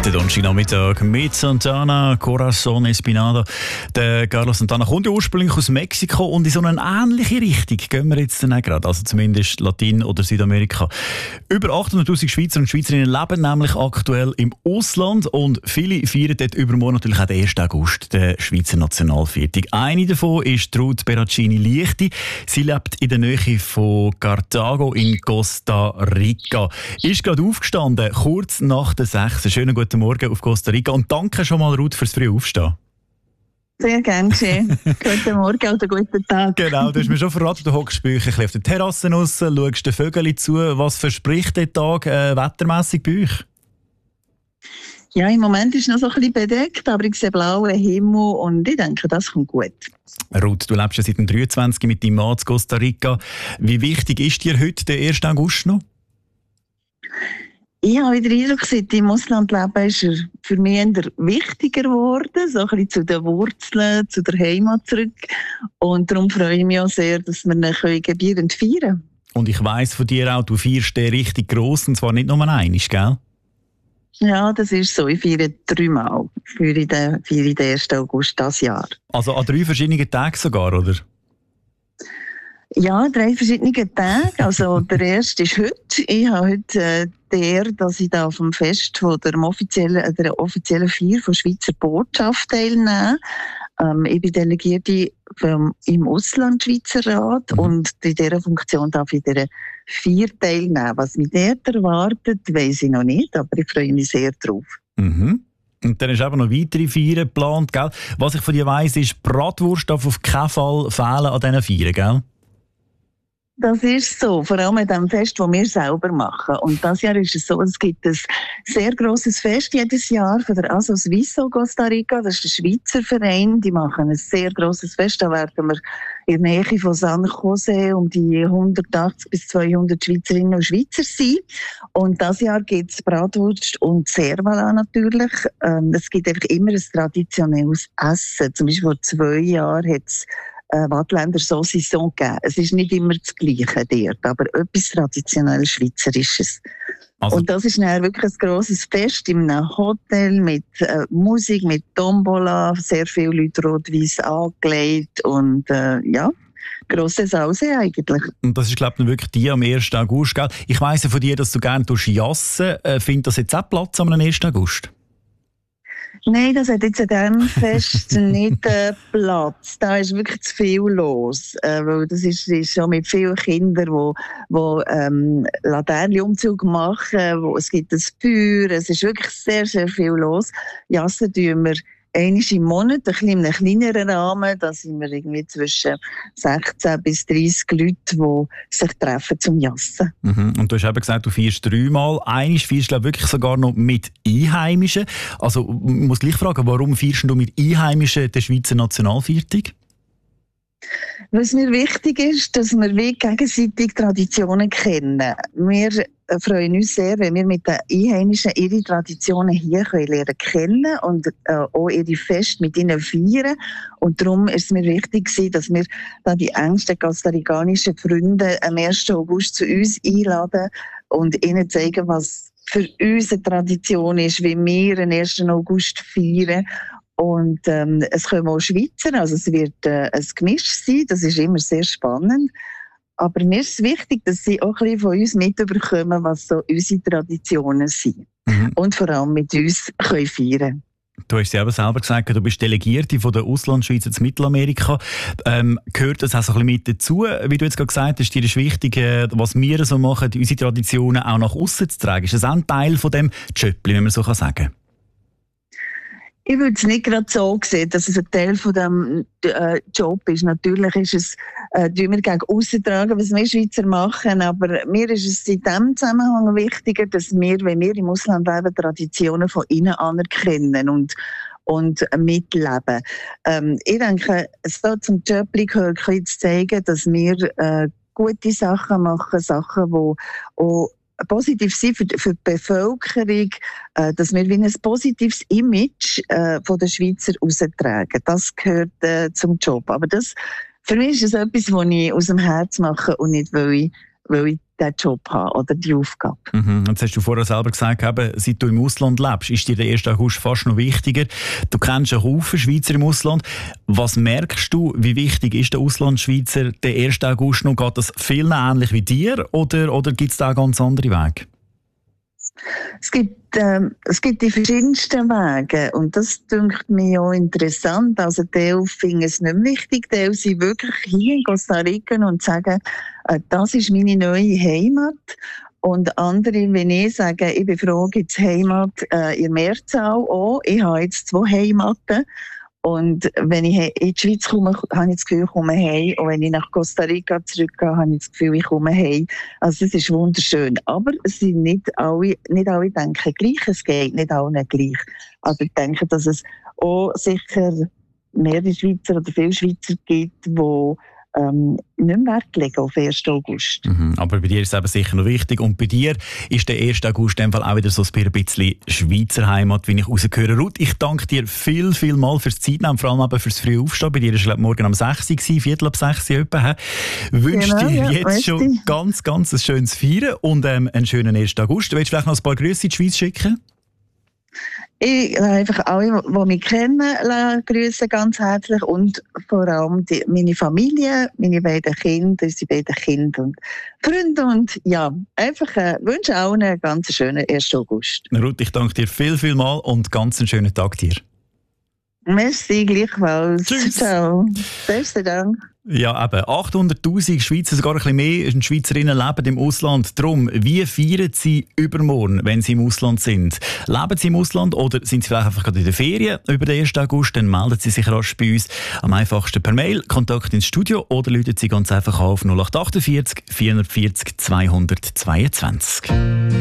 Der Donnerstagnachmittag mit Santana, Corazon Espinado. Der Carlos Santana kommt ja ursprünglich aus Mexiko und in so eine ähnliche Richtung gehen wir jetzt dann auch gerade, also zumindest Latin- oder Südamerika. Über 800'000 Schweizer und Schweizerinnen leben nämlich aktuell im Ausland und viele feiern dort übermorgen natürlich auch den 1. August, den Schweizer Nationalviertag. Eine davon ist Ruth Beracini-Liechti. Sie lebt in der Nähe von Cartago in Costa Rica. Ist gerade aufgestanden, kurz nach der 6. Schönen guten Morgen auf Costa Rica und danke schon mal, Ruth, fürs frühe Aufstehen. Sehr gerne geschehen. Guten Morgen oder guten Tag. Genau, du hast mir schon verraten, du hockst bei euch ein bisschen auf der Terrasse raus, schaust den Vögeln zu. Was verspricht der Tag wettermässig bei euch? Ja, im Moment ist es noch so ein bisschen bedeckt, aber ich sehe blauen Himmel und ich denke, das kommt gut. Ruth, du lebst ja seit dem 23. mit deinem Mann in Costa Rica. Wie wichtig ist dir heute der 1. August noch? Ich habe wieder den Eindruck, seit ich im Ausland lebe, ist er für mich eher wichtiger geworden, so ein bisschen zu den Wurzeln, zu der Heimat zurück. Und darum freue ich mich auch sehr, dass wir ihn gebührend feiern können. Und ich weiss von dir auch, du feierst den richtig gross, und zwar nicht nur einmal, gell? Ja, das ist so. Ich feiere 3 Mal für den 1. August dieses Jahr. Also an 3 verschiedenen Tagen sogar, oder? Ja, 3 verschiedene Tage. Also der erste ist heute. Ich habe heute die Ehre, dass ich da auf dem Fest von der offiziellen Feier von Schweizer Botschaft teilnehme. Ich bin Delegierte im Ausland-Schweizerrat und in dieser Funktion darf ich in dieser Feier teilnehmen. Was mich dort erwartet, weiss ich noch nicht, aber ich freue mich sehr drauf. Mhm. Und dann ist eben noch weitere Feiern geplant, gell? Was ich von dir weiss, ist, Bratwurst darf auf keinen Fall fehlen an diesen Feiern, gell? Das ist so, vor allem an dem Fest, das wir selber machen. Und dieses Jahr ist es so, es gibt ein sehr grosses Fest jedes Jahr von der Aso Suizo Costa Rica. Das ist der Schweizer Verein. Die machen ein sehr grosses Fest. Da werden wir in der Nähe von San Jose um die 180 bis 200 Schweizerinnen und Schweizer sein. Und dieses Jahr gibt es Bratwurst und Servala natürlich. Es gibt einfach immer ein traditionelles Essen. Zum Beispiel vor 2 Jahren hat es Wattländer Saucisson gegeben. Es ist nicht immer das Gleiche dort, aber etwas traditionell Schweizerisches. Also, und das ist dann wirklich ein grosses Fest in einem Hotel mit Musik, mit Tombola, sehr viele Leute rot-weiss angelegt und ja, grosse Sause eigentlich. Und das ist, glaube ich, wirklich die am 1. August, gell? Ich weiss ja von dir, dass du gerne jassen. Findet das jetzt auch Platz am 1. August? Nein, das hat jetzt an diesem Fest nicht Platz. Da ist wirklich zu viel los. Weil das ist schon mit vielen Kindern, die Laternenumzug machen. Es gibt ein Feuer. Es ist wirklich sehr, sehr viel los. Jassen tun wir einmal im Monat, in einem kleineren Rahmen. Da sind wir irgendwie zwischen 16 bis 30 Leute, die sich treffen zum Jassen. Mhm. Und du hast eben gesagt, du feierst 3 Mal. Einmal feierst du wirklich sogar noch mit Einheimischen. Also ich muss gleich fragen, warum feierst du mit Einheimischen den Schweizer Nationalviertag? Was mir wichtig ist, dass wir gegenseitig Traditionen kennen. Wir freuen uns sehr, wenn wir mit den Einheimischen ihre Traditionen hier lernen kennen und auch ihre Feste mit ihnen feiern. Und darum ist es mir wichtig, dass wir dann die engsten costaricanischen Freunde am 1. August zu uns einladen und ihnen zeigen, was für uns eine Tradition ist, wie wir den 1. August feiern. Und es kommen auch Schweizer, also es wird ein Gemisch sein, das ist immer sehr spannend. Aber mir ist es wichtig, dass sie auch ein bisschen von uns mitbekommen, was so unsere Traditionen sind. Mhm. Und vor allem mit uns können feiern. Du hast ja selber gesagt, du bist Delegierte von der Auslandschweiz in Mittelamerika. Gehört das auch so ein bisschen mit dazu? Wie du jetzt gerade gesagt hast, dir ist wichtig, was wir so machen, unsere Traditionen auch nach außen zu tragen. Ist das auch ein Teil von dem Jöppli, wenn man so sagen kann? Ich würde es nicht gerade so sehen, dass es ein Teil von dem Job ist. Natürlich ist es, wir gegen aussen tragen, was wir Schweizer machen, aber mir ist es in diesem Zusammenhang wichtiger, dass wir, wenn wir im Ausland leben, Traditionen von innen anerkennen und mitleben. Ich denke, es soll zum Job gehört, zu zeigen, dass wir gute Sachen machen, Sachen, die auch positiv sein für die Bevölkerung, dass wir wie ein positives Image von den Schweizer raustragen. Das gehört zum Job. Aber für mich ist es etwas, was ich aus dem Herz mache und nicht, weil ich weil ich diesen Job habe oder die Aufgabe. Jetzt hast du vorher selber gesagt, seit du im Ausland lebst, ist dir der 1. August fast noch wichtiger. Du kennst einen Haufen Schweizer im Ausland. Was merkst du, wie wichtig ist der Auslandschweizer der 1. August noch? Geht das vielen ähnlich wie dir oder gibt es da ganz andere Wege? Es gibt die verschiedensten Wege und das dünkt mir auch interessant. Also Teil finden es nicht wichtig, Teil sind wirklich hier in Costa Rica und sagen, das ist meine neue Heimat. Und andere, wenn ich sage, ich bin froh, gibt es Heimat in Mehrzahl auch. Ich habe jetzt 2 Heimaten. Und wenn ich in die Schweiz komme, habe ich das Gefühl, ich komme heim. Und wenn ich nach Costa Rica zurückgehe, habe ich das Gefühl, ich komme heim. Also es ist wunderschön. Aber es sind nicht alle denken gleich. Es geht nicht allen gleich. Also ich denke, dass es auch sicher mehrere Schweizer oder viele Schweizer gibt, die nicht mehr Wert legen auf 1. August. Aber bei dir ist es eben sicher noch wichtig. Und bei dir ist der 1. August in dem Fall auch wieder so ein bisschen Schweizer Heimat, wie ich rausgehöre. Ruth, ich danke dir viel mal fürs Zeitnehmen, vor allem eben fürs frühe Aufstehen. Bei dir war es morgen um 6 Uhr, 5:45 etwa. Ich wünsche dir jetzt schon ganz ein schönes Feiern und einen schönen 1. August. Willst du vielleicht noch ein paar Grüße in die Schweiz schicken? Ich einfach alle, die mich kennen, grüßen ganz herzlich und vor allem meine Familie, meine beiden Kinder, unsere beiden Kinder und Freunde und ja, einfach wünsche allen einen ganz schönen 1. August. Ruth, ich danke dir viel mal und ganz einen schönen Tag dir. Merci, gleichfalls. Tschüss. Ciao. Besten Dank. Ja, eben. 800'000 Schweizer, sogar ein bisschen mehr Schweizerinnen leben im Ausland. Darum, wie feiern sie übermorgen, wenn sie im Ausland sind? Leben sie im Ausland oder sind sie vielleicht einfach gerade in der Ferien über den 1. August? Dann melden sie sich rasch bei uns. Am einfachsten per Mail, Kontakt ins Studio oder rufen sie ganz einfach auf 0848 440 222.